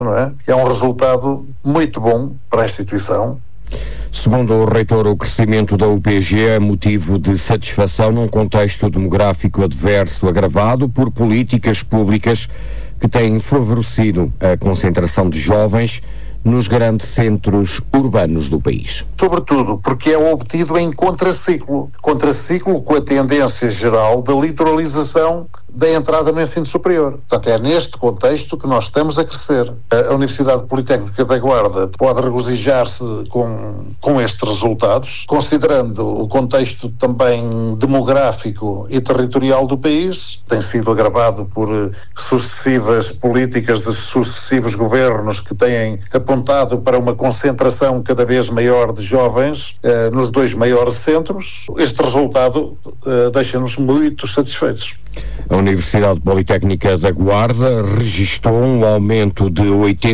não é? É um resultado muito bom para a instituição. Segundo o reitor, o crescimento da UPG é motivo de satisfação num contexto demográfico adverso agravado por políticas públicas que têm favorecido a concentração de jovens nos grandes centros urbanos do país. Sobretudo porque é obtido em contraciclo com a tendência geral da litoralização da entrada no ensino superior. Portanto, é neste contexto que nós estamos a crescer. A Universidade Politécnica da Guarda pode regozijar-se com estes resultados, considerando o contexto também demográfico e territorial do país. Tem sido agravado por sucessivas políticas de sucessivos governos que têm apontado para uma concentração cada vez maior de jovens nos dois maiores centros. Este resultado deixa-nos muito satisfeitos. A Universidade Politécnica da Guarda registrou um aumento de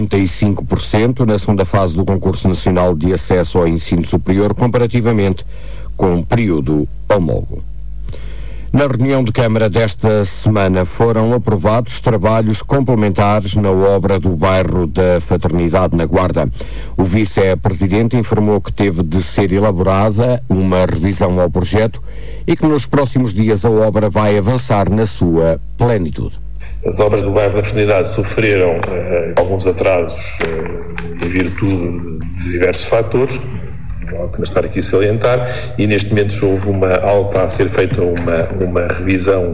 85% na segunda fase do Concurso Nacional de Acesso ao Ensino Superior, comparativamente com o período homólogo. Na reunião de Câmara desta semana foram aprovados trabalhos complementares na obra do bairro da Fraternidade na Guarda. O vice-presidente informou que teve de ser elaborada uma revisão ao projeto e que nos próximos dias a obra vai avançar na sua plenitude. As obras do bairro da Fraternidade sofreram alguns atrasos em virtude de diversos fatores, não há que estar aqui a salientar, e neste momento está a ser feita uma revisão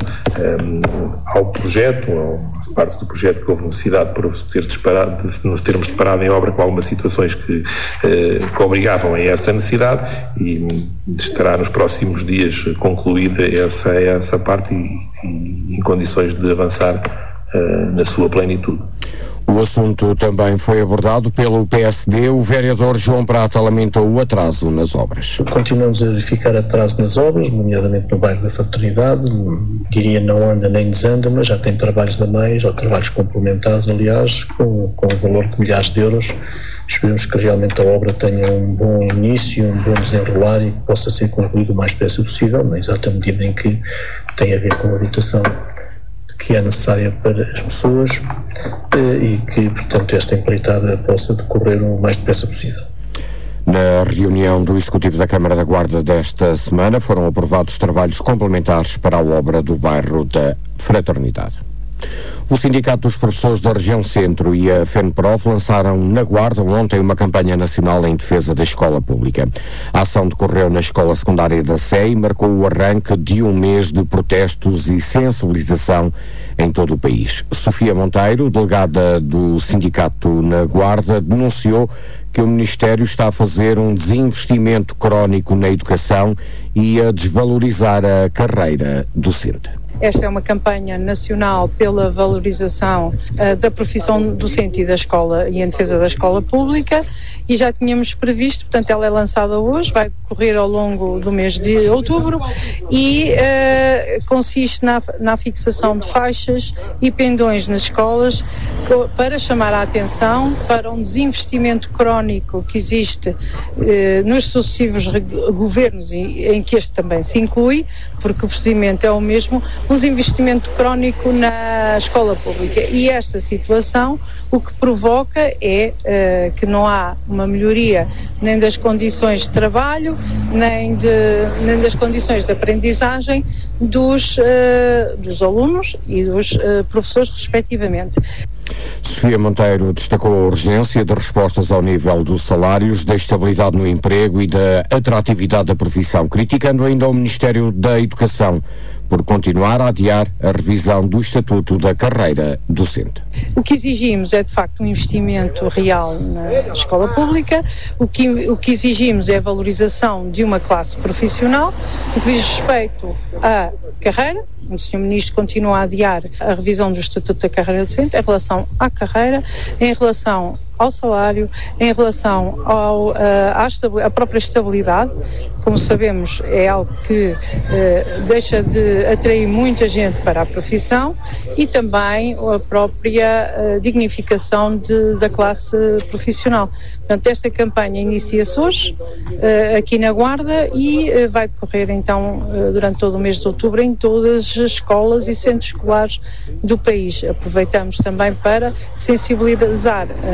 ao projeto, às partes do projeto que houve necessidade por nos termos deparado em obra com algumas situações que obrigavam a essa necessidade, e estará nos próximos dias concluída essa parte e em condições de avançar na sua plenitude. O assunto também foi abordado pelo PSD. O vereador João Prata lamentou o atraso nas obras. Continuamos a verificar atraso nas obras, nomeadamente no bairro da Fraternidade. Diria não anda nem desanda, mas já tem trabalhos a mais, ou trabalhos complementares, aliás, com o valor de milhares de euros. Esperemos que realmente a obra tenha um bom início, um bom desenrolar e que possa ser concluído o mais depressa possível, na exata medida em que tem a ver com a habitação que é necessária para as pessoas e que, portanto, esta empreitada possa decorrer o mais depressa possível. Na reunião do Executivo da Câmara da Guarda desta semana foram aprovados trabalhos complementares para a obra do bairro da Fraternidade. O Sindicato dos Professores da Região Centro e a FENPROF lançaram na Guarda ontem uma campanha nacional em defesa da escola pública. A ação decorreu na Escola Secundária da Sé e marcou o arranque de um mês de protestos e sensibilização em todo o país. Sofia Monteiro, delegada do sindicato na Guarda, denunciou que o Ministério está a fazer um desinvestimento crónico na educação e a desvalorizar a carreira docente. Esta é uma campanha nacional pela valorização da profissão docente e da escola e em defesa da escola pública, e já tínhamos previsto, portanto ela é lançada hoje, vai decorrer ao longo do mês de outubro e consiste na fixação de faixas e pendões nas escolas para chamar a atenção para um desinvestimento crónico que existe nos sucessivos governos e em que este também se inclui, porque o procedimento é o mesmo, um desinvestimento crónico na escola pública, e esta situação o que provoca é que não há uma melhoria nem das condições de trabalho, nem das condições de aprendizagem dos alunos e dos professores respectivamente. Sofia Monteiro destacou a urgência de respostas ao nível dos salários, da estabilidade no emprego e da atratividade da profissão, criticando ainda o Ministério da Educação por continuar a adiar a revisão do Estatuto da Carreira Docente. O que exigimos é, de facto, um investimento real na escola pública, o que exigimos é a valorização de uma classe profissional, o que diz respeito à carreira. O Sr. Ministro continua a adiar a revisão do Estatuto da Carreira Docente em relação à carreira, em relação ao salário, em relação à própria estabilidade. Como sabemos, é algo que deixa de atrair muita gente para a profissão, e também a própria dignificação da classe profissional. Portanto, esta campanha inicia-se hoje, aqui na Guarda, e vai decorrer então durante todo o mês de outubro em todas as escolas e centros escolares do país. Aproveitamos também para sensibilizar